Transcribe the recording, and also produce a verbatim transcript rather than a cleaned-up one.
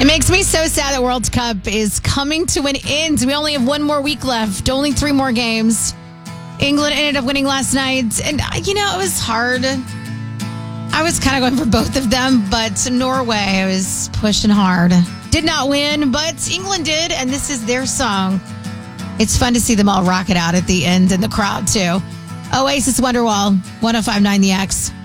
makes me so sad that World Cup is coming to an end. We only have one more week left, only three more games. England ended up winning last night, and, you know, it was hard. I was kind of going for both of them, but Norway, I was pushing hard. Did not win, but England did, and this is their song. It's fun to see them all rock it out at the end, and the crowd, too. Oasis Wonderwall, one oh five point nine The X.